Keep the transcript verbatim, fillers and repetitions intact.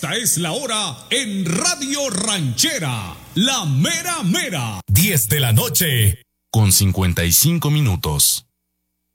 Esta es la hora en Radio Ranchera, la mera mera. diez de la noche, con cincuenta y cinco minutos.